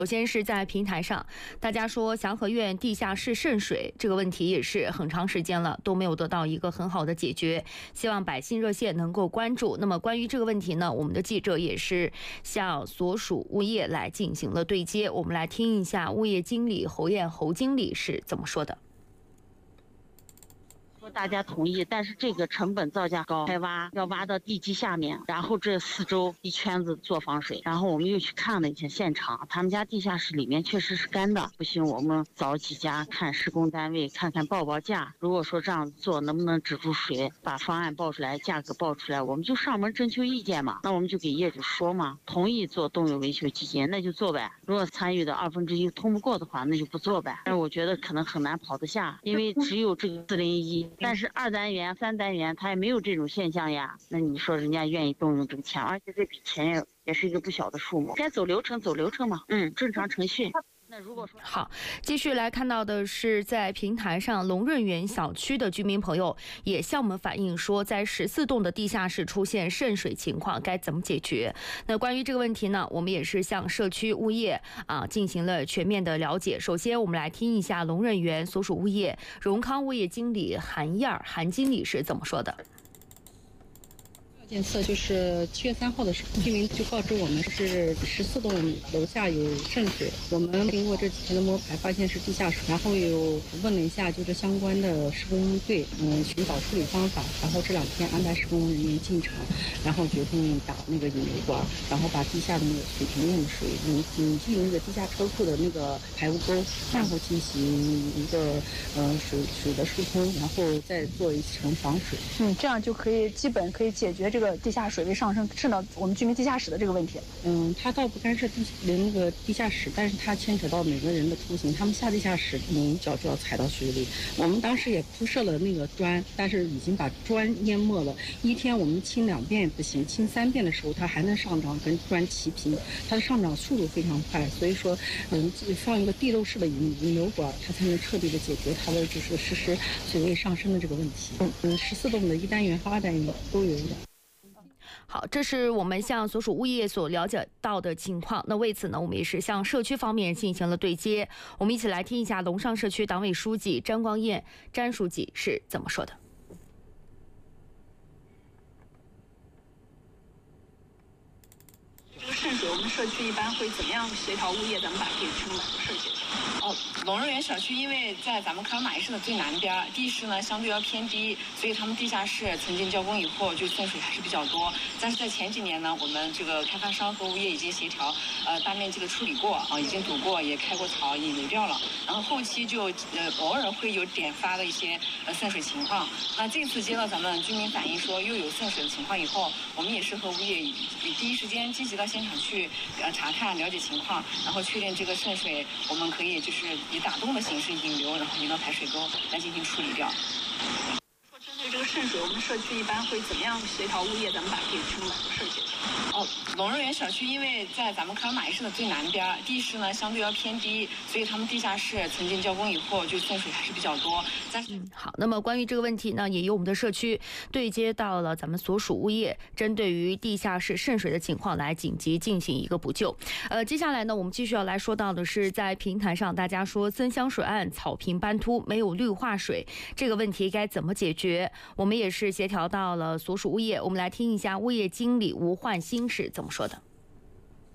首先是在平台上，大家说祥和苑地下室渗水这个问题也是很长时间了，都没有得到一个很好的解决，希望百姓热线能够关注。那么关于这个问题呢，我们的记者也是向所属物业来进行了对接，我们来听一下物业经理侯艳侯经理是怎么说的。 说大家同意，但是这个成本造价高，开挖要挖到地基下面，然后这四周一圈子做防水，然后我们又去看了一下现场，他们家地下室里面确实是干的，不行我们找几家看施工单位，看看报价，如果说这样做能不能止住水，把方案报出来，价格报出来，我们就上门征求意见嘛，那我们就给业主说嘛，同意做动用维修基金那就做呗，如果参与的1/2通不过的话，那就不做呗。但是我觉得可能很难跑得下，因为只有这个401。但是2单元、3单元，它也没有这种现象呀。那你说人家愿意动用这个钱，而且这笔钱也是一个不小的数目。该走流程走流程嘛，正常程序。那如果说好，继续来看到的是在平台上龙润园小区的居民朋友也向我们反映说，在14栋的地下室出现渗水情况，该怎么解决？那关于这个问题呢，我们也是向社区物业进行了全面的了解。首先我们来听一下龙润园所属物业荣康物业经理韩经理是怎么说的。 检测就是7月3号的时候，居民就告知我们是14栋楼下有渗水，我们经过这几天的摸排，发现是地下水，然后又问了一下就是相关的施工队，寻找处理方法，然后这2天安排施工人员进场，然后决定打那个引流管，然后把地下的那个水平用水引进那个地下车库的那个排污沟，然后进行一个水的疏通，然后再做一层防水。 这样就可以基本可以解决这个地下水位上升渗到我们居民地下室的这个问题。 它倒不干涉那个地下室，但是它牵扯到每个人的出行，他们下地下室一脚就要踩到水里。我们当时也铺设了那个砖，但是已经把砖淹没了。一天我们清2遍不行，清3遍的时候它还能上涨，跟砖齐平，它的上涨速度非常快。所以说，放一个地漏式的引流管，它才能彻底的解决它的就是实时水位上升的这个问题。14栋的1单元和2单元都有的。 好，这是我们向所属物业所了解到的情况。那为此呢，我们也是向社区方面进行了对接。我们一起来听一下龙上社区党委书记张光艳詹书记是怎么说的。 这个渗水，我们社区一般会怎么样协调物业，咱们把这个成本事解决？ 龙润园小区因为在咱们康马市的最南边，地势呢相对要偏低，所以他们地下室曾经交工以后就渗水还是比较多。但是在前几年呢，我们这个开发商和物业已经协调，大面积的处理过已经堵过，也开过槽，引流掉了。然后后期就偶尔会有点发的一些渗水情况。那这次接到咱们居民反映说又有渗水的情况以后，我们也是和物业以第一时间积极到现场去查看了解情况，然后确定这个渗水我们可以就是以打洞的形式引流，然后引到排水沟来进行处理掉。 说针对这个渗水，我们社区一般会怎么样协调物业，咱们把这个成本事解决？ 龙润园小区因为在咱们康马市的最南边，地势呢相对要偏低，所以他们地下室曾经交工以后就渗水还是比较多。 好，那么关于这个问题呢，也由我们的社区对接到了咱们所属物业，针对于地下室渗水的情况来紧急进行一个补救。接下来呢，我们继续要来说到的是在平台上大家说增香水岸草坪斑秃没有绿化水，这个问题该怎么解决？我们也是协调到了所属物业，我们来听一下物业经理吴焕新是怎么说的。